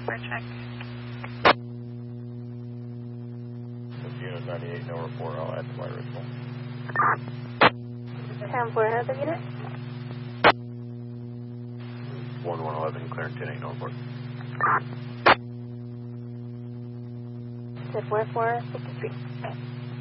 software check. Unit 98, no report. I'll add to my original. 10-4, another unit. 1111, clearing 10-8, no report. 10-4, 453.